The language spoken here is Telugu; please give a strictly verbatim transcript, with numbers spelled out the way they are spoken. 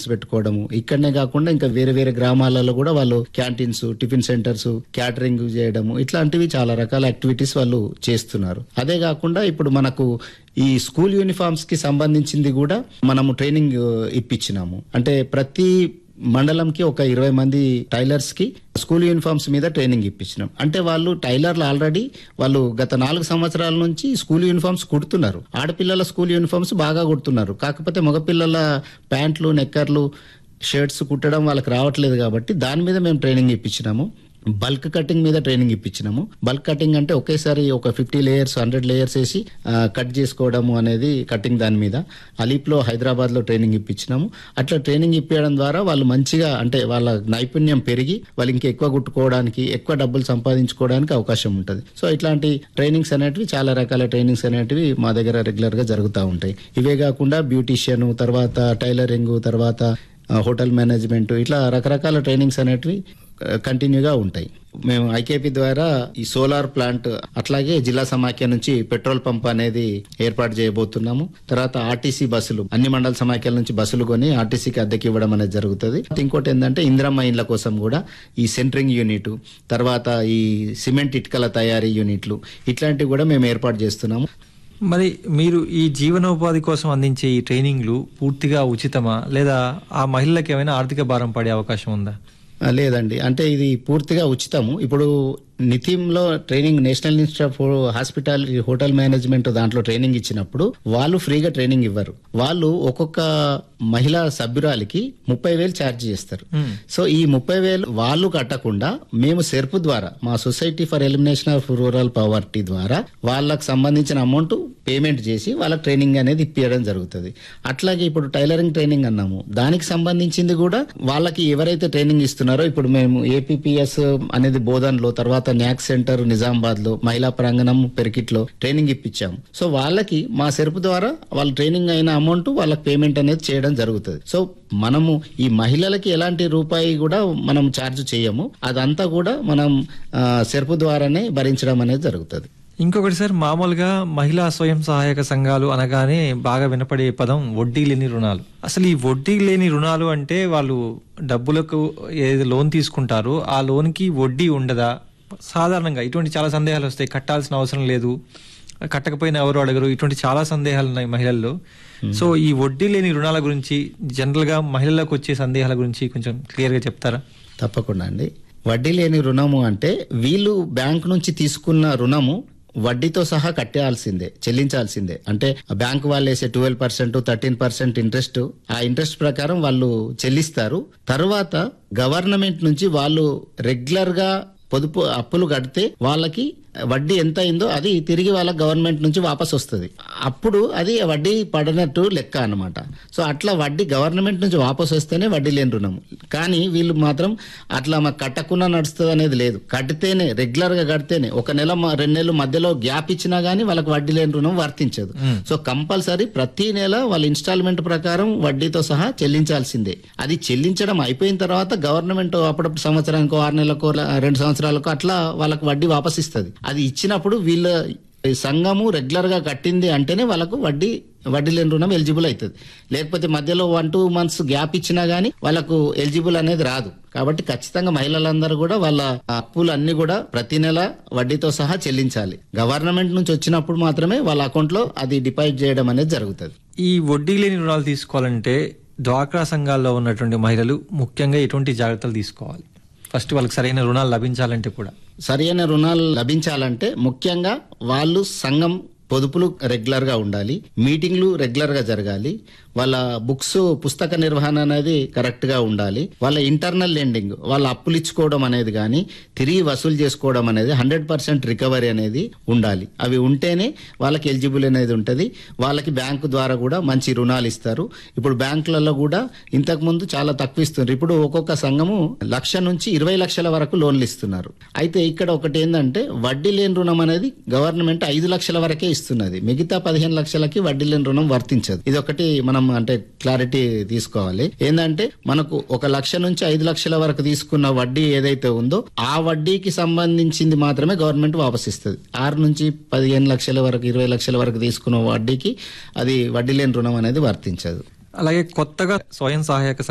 క్యాంటీన్స్ పెట్టుకోవడము. ఇక్కడనే కాకుండా ఇంకా వేరే వేరే గ్రామాలలో కూడా వాళ్ళు క్యాంటీన్స్, టిఫిన్ సెంటర్స్, క్యాటరింగ్ చేయడము, ఇట్లాంటివి చాలా రకాల యాక్టివిటీస్ వాళ్ళు చేస్తున్నారు. అదే కాకుండా ఇప్పుడు మనకు ఈ స్కూల్ యూనిఫామ్స్ కి సంబంధించింది కూడా మనము ట్రైనింగ్ ఇప్పించినాము. అంటే ప్రతి మండలంకి ఒక ఇరవై మంది టైలర్స్ కి స్కూల్ యూనిఫామ్స్ మీద ట్రైనింగ్ ఇప్పించినాం. అంటే వాళ్ళు టైలర్లు ఆల్రెడీ వాళ్ళు గత నాలుగు సంవత్సరాల నుంచి స్కూల్ యూనిఫామ్స్ కుడుతున్నారు. ఆడపిల్లల స్కూల్ యూనిఫామ్స్ బాగా కుడుతున్నారు. కాకపోతే మగపిల్లల ప్యాంట్లు, నెక్కర్లు, షర్ట్స్ కుట్టడం వాళ్ళకి రావట్లేదు కాబట్టి దాని మీద మేము ట్రైనింగ్ ఇప్పించినాము. బల్క్ కటింగ్ మీద ట్రైనింగ్ ఇప్పించినాము. బల్క్ కటింగ్ అంటే ఒకేసారి ఒక ఫిఫ్టీ లేయర్స్ హండ్రెడ్ లేయర్స్ వేసి కట్ చేసుకోవడము అనేది కటింగ్. దాని మీద అలీప్లో, హైదరాబాద్ లో ట్రైనింగ్ ఇప్పించినాము. అట్లా ట్రైనింగ్ ఇప్పించడం ద్వారా వాళ్ళు మంచిగా అంటే వాళ్ళ నైపుణ్యం పెరిగి వాళ్ళు ఇంకా ఎక్కువ కుట్టుకోవడానికి, ఎక్కువ డబ్బులు సంపాదించుకోవడానికి అవకాశం ఉంటుంది. సో ఇట్లాంటి ట్రైనింగ్స్ అనేటివి, చాలా రకాల ట్రైనింగ్స్ అనేటివి మా దగ్గర రెగ్యులర్ గా జరుగుతూ ఉంటాయి. ఇవే కాకుండా బ్యూటీషియన్, తర్వాత టైలరింగ్, తర్వాత హోటల్ మేనేజ్మెంట్, ఇట్లా రకరకాల ట్రైనింగ్స్ అనేటివి కంటిన్యూగా ఉంటాయి. మేము ఐకేపీ ద్వారా ఈ సోలార్ ప్లాంట్, అట్లాగే జిల్లా సమాఖ్య నుంచి పెట్రోల్ పంప్ అనేది ఏర్పాటు చేయబోతున్నాము. తర్వాత ఆర్టీసీ బస్సులు, అన్ని మండల సమాఖ్యల నుంచి బస్సులు కొని ఆర్టీసీకి అద్దెకి ఇవ్వడం అనేది జరుగుతుంది. ఇంకోటి ఏంటంటే ఇందిరమ్మ ఇండ్ల కోసం కూడా ఈ సెంటరింగ్ యూనిట్, తర్వాత ఈ సిమెంట్ ఇటుకల తయారీ యూనిట్లు, ఇట్లాంటివి కూడా మేము ఏర్పాటు చేస్తున్నాము. మరి మీరు ఈ జీవనోపాధి కోసం అందించే ఈ ట్రైనింగ్లు పూర్తిగా ఉచితమా, లేదా ఆ మహిళలకు ఏమైనా ఆర్థిక భారం పడే అవకాశం ఉందా? లేదండి, అంటే ఇది పూర్తిగా ఉచితము. ఇప్పుడు నితింలో training, national institute of hospitality hotel management దాంట్లో ట్రైనింగ్ ఇచ్చినప్పుడు వాళ్ళు ఫ్రీగా ట్రైనింగ్ ఇవ్వరు. వాళ్ళు ఒక్కొక్క మహిళా సభ్యురాలికి ముప్పై వేలు ఛార్జ్ చేస్తారు. సో ఈ ముప్పై వేలు వాళ్ళు కట్టకుండా మేము సెర్పు ద్వారా, మా society for elimination of rural poverty ద్వారా వాళ్ళకి సంబంధించిన అమౌంట్ పేమెంట్ చేసి వాళ్ళకి ట్రైనింగ్ అనేది ఇప్పించడం జరుగుతుంది. అట్లాగే ఇప్పుడు టైలరింగ్ ట్రైనింగ్ అన్నాము, దానికి సంబంధించింది కూడా వాళ్ళకి ఎవరైతే ట్రైనింగ్ ఇస్తున్నారో, ఇప్పుడు మేము ఏపీపీఎస్ అనేది బోధన్లో, తర్వాత న్యాక్ సెంటర్ నిజామాబాద్ లో, మహిళా ప్రాంగణం పెరికిట్ లో ట్రైనింగ్ ఇప్పించాము. సో వాళ్ళకి మా సెర్పు ద్వారా వాళ్ళ ట్రైనింగ్ అయిన అమౌంట్ వాళ్ళకి పేమెంట్ అనేది చేయడం జరుగుతుంది. సో మనము ఈ మహిళలకి ఎలాంటి రూపాయి కూడా మనం ఛార్జ్ చేయము. అదంతా కూడా మనం సెర్పు ద్వారానే భరించడం అనేది జరుగుతుంది. ఇంకొకటి సార్, మామూలుగా మహిళా స్వయం సహాయక సంఘాలు అనగానే బాగా వినపడే పదం వడ్డీ లేని రుణాలు. అసలు ఈ వడ్డీ లేని రుణాలు అంటే వాళ్ళు డబ్బులకు ఏది లోన్ తీసుకుంటారో ఆ లోన్కి వడ్డీ ఉండదా? సాధారణంగా ఇటువంటి చాలా సందేహాలు వస్తాయి. కట్టాల్సిన అవసరం లేదు, కట్టకపోయినా ఎవరు అడగరు, ఇటువంటి చాలా సందేహాలు ఉన్నాయి మహిళల్లో. సో ఈ వడ్డీ లేని రుణాల గురించి, జనరల్ గా మహిళలకు వచ్చే సందేహాల గురించి కొంచెం క్లియర్ గా చెప్తారా? తప్పకుండా అండి. వడ్డీ లేని రుణము అంటే వీళ్ళు బ్యాంక్ నుంచి తీసుకున్న రుణము వడ్డీతో సహా కట్టాల్సిందే, చెల్లించాల్సిందే. అంటే బ్యాంకు వాళ్ళు వేసే twelve percent thirteen percent interest, ఆ ఇంట్రెస్ట్ ప్రకారం వాళ్ళు చెల్లిస్తారు. తర్వాత గవర్నమెంట్ నుంచి వాళ్ళు రెగ్యులర్ గా పొదుపు అప్పులు కడితే వాళ్ళకి వడ్డీ ఎంత అయిందో అది తిరిగి వాళ్ళ గవర్నమెంట్ నుంచి వాపస్ వస్తుంది. అప్పుడు అది వడ్డీ పడినట్టు లెక్క అన్నమాట. సో అట్లా వడ్డీ గవర్నమెంట్ నుంచి వాపస్ వస్తేనే వడ్డీ లేని రుణం. కానీ వీళ్ళు మాత్రం అట్లా మాకు కట్టకుండా నడుస్తుంది అనేది లేదు. కడితేనే, రెగ్యులర్ గా కడితేనే, ఒక నెల రెండు నెలలు మధ్యలో గ్యాప్ ఇచ్చినా గానీ వాళ్ళకి వడ్డీ లేని రుణం వర్తించదు. సో కంపల్సరీ ప్రతి నెల వాళ్ళ ఇన్స్టాల్మెంట్ ప్రకారం వడ్డీతో సహా చెల్లించాల్సిందే. అది చెల్లించడం అయిపోయిన తర్వాత గవర్నమెంట్ అప్పుడప్పుడు సంవత్సరానికో, ఆరు నెలలకో, రెండు సంవత్సరాలకో అట్లా వాళ్ళకి వడ్డీ వాపస్ ఇస్తుంది. అది ఇచ్చినప్పుడు వీళ్ళ సంఘము రెగ్యులర్ గా కట్టింది అంటేనే వాళ్ళకు వడ్డీ వడ్డీ లేని రుణం ఎలిజిబుల్ అవుతుంది. లేకపోతే మధ్యలో వన్ టూ మంత్స్ గ్యాప్ ఇచ్చినా గానీ వాళ్ళకు ఎలిజిబుల్ అనేది రాదు. కాబట్టి ఖచ్చితంగా మహిళలందరూ కూడా వాళ్ళ అప్పులు అన్ని కూడా ప్రతి నెల వడ్డీతో సహా చెల్లించాలి. గవర్నమెంట్ నుంచి వచ్చినప్పుడు మాత్రమే వాళ్ళ అకౌంట్ లో అది డిపాజిట్ చేయడం అనేది జరుగుతుంది. ఈ వడ్డీ లేని రుణాలు తీసుకోవాలంటే డ్వాక్రా సంఘాల్లో ఉన్నటువంటి మహిళలు ముఖ్యంగా ఎటువంటి జాగ్రత్తలు తీసుకోవాలి? ఫస్ట్ వాళ్ళకి సరైన రుణాలు లభించాలంటే కూడా సరైన రుణాలు లభించాలంటే ముఖ్యంగా వాళ్ళు సంఘం పొదుపులు రెగ్యులర్ గా ఉండాలి, మీటింగ్లు రెగ్యులర్ గా జరగాలి, వాళ్ళ బుక్స్ పుస్తక నిర్వహణ అనేది కరెక్ట్ గా ఉండాలి, వాళ్ళ ఇంటర్నల్ లెండింగ్, వాళ్ళ అప్పులు ఇచ్చుకోవడం అనేది కానీ తిరిగి వసూలు చేసుకోవడం అనేది హండ్రెడ్ పర్సెంట్ రికవరీ అనేది ఉండాలి. అవి ఉంటేనే వాళ్ళకి ఎలిజిబుల్ అనేది ఉంటుంది. వాళ్ళకి బ్యాంకు ద్వారా కూడా మంచి రుణాలు ఇస్తారు. ఇప్పుడు బ్యాంకులలో కూడా ఇంతకు ముందు చాలా తక్కువ ఇస్తున్నారు. ఇప్పుడు ఒక్కొక్క సంఘము లక్ష నుంచి ఇరవై లక్షల వరకు లోన్లు ఇస్తున్నారు. అయితే ఇక్కడ ఒకటి ఏంటంటే వడ్డీ లేని రుణం అనేది గవర్నమెంట్ ఐదు లక్షల వరకే ఇస్తున్నది. మిగతా పదిహేను లక్షలకి వడ్డీ లేని రుణం వర్తించదు. ఇది ఒకటి మనం అంటే క్లారిటీ తీసుకోవాలి. ఏంటంటే మనకు ఒక లక్ష నుంచి ఐదు లక్షల వరకు తీసుకున్న వడ్డీ ఏదైతే ఉందో ఆ వడ్డీకి సంబంధించింది మాత్రమే గవర్నమెంట్ వాపస్ ఇస్తుంది. ఆరు నుంచి పదిహేను లక్షల వరకు, ఇరవై లక్షల వరకు తీసుకున్న వడ్డీకి అది వడ్డీ లేని రుణం అనేది వర్తించదు. అలాగే కొత్తగా స్వయం సహాయక